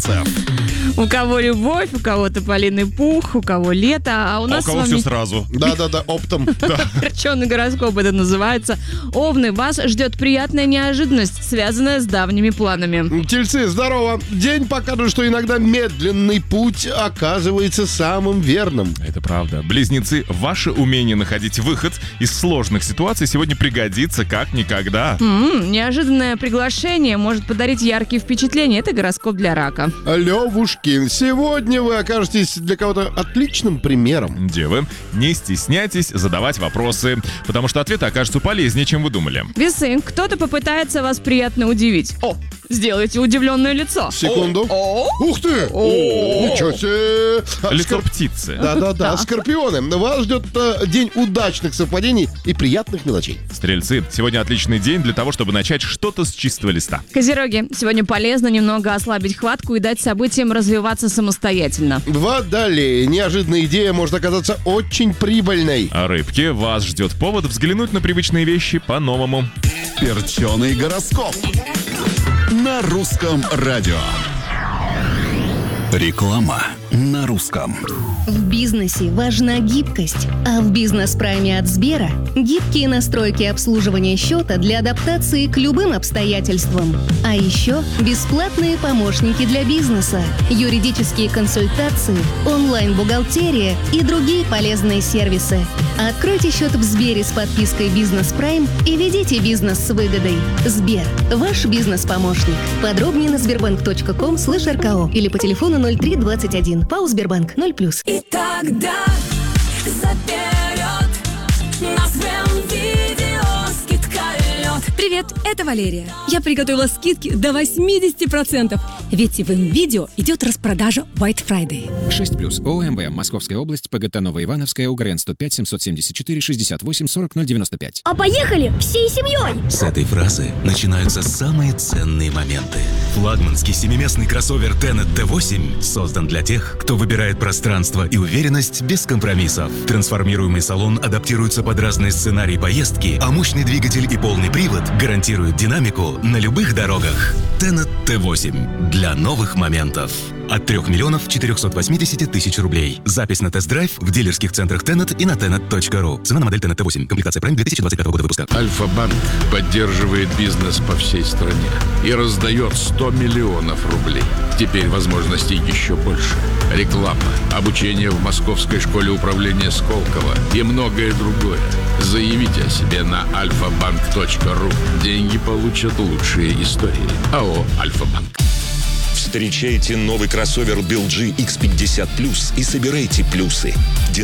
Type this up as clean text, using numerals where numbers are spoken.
вопросов. У кого любовь, у кого тополиный пух, у кого лето, а у нас у кого с вами... все сразу. Да-да-да, оптом. Крученый гороскоп это называется. Овны, вас ждет приятная неожиданность, связанная с давними планами. Тельцы, здорово. День покажет, что иногда медленный путь оказывается самым верным. Это правда. Близнецы, ваше умение находить выход из сложных ситуаций сегодня пригодится как никогда. Неожиданное приглашение может подарить яркие впечатления. Это гороскоп для рака. Левушки, сегодня вы окажетесь для кого-то отличным примером. Девы, не стесняйтесь задавать вопросы, потому что ответы окажутся полезнее, чем вы думали. Весы, кто-то попытается вас приятно удивить. Сделайте удивленное лицо. Секунду. Ух ты! Ничего себе! Лицо птицы. Да-да-да. Скорпионы, вас ждет день удачных совпадений и приятных мелочей. Стрельцы, сегодня отличный день для того, чтобы начать что-то с чистого листа. Козероги, сегодня полезно немного ослабить хватку и дать событиям развиваться самостоятельно. Водолеи, неожиданная идея может оказаться очень прибыльной. А рыбки, вас ждет повод взглянуть на привычные вещи по-новому. Перченый гороскоп на русском радио. Реклама на русском. В бизнесе важна гибкость, а в бизнес-прайме от Сбера гибкие настройки обслуживания счета для адаптации к любым обстоятельствам. А еще бесплатные помощники для бизнеса, юридические консультации, онлайн-бухгалтерия и другие полезные сервисы. Откройте счет в Сбере с подпиской «Бизнес Прайм» и ведите бизнес с выгодой. Сбер – ваш бизнес-помощник. Подробнее на sberbank.com/rko или по телефону 0321. ПАО «Сбербанк» 0+. И тогда заперед назовем видео скидка лед. Привет, это Валерия. Я приготовила скидки до 80%. Ведь в МВидео идет распродажа White Friday. 6+. ОМВ. Московская область. ПГТ Новоивановская. УГРН 105 774 68 40 095. А поехали всей семьей! С этой фразы начинаются самые ценные моменты. Флагманский семиместный кроссовер Tenet T8 создан для тех, кто выбирает пространство и уверенность без компромиссов. Трансформируемый салон адаптируется под разные сценарии поездки, а мощный двигатель и полный привод гарантируют динамику на любых дорогах. Tenet T8 для новых моментов. От 3 480 000 рублей. Запись на тест-драйв в дилерских центрах Tenet и на tenet.ru. Цена на модель Tenet T8. Комплектация Prime 2025 года выпуска. Альфа-банк поддерживает бизнес по всей стране и раздает 100 миллионов рублей. Теперь возможностей еще больше. Реклама, обучение в Московской школе управления Сколково и многое другое. Заявите о себе на alfabank.ru. Деньги получат лучшие истории. АО «Альфа-банк». Встречайте новый кроссовер BLG X50 Plus и собирайте плюсы.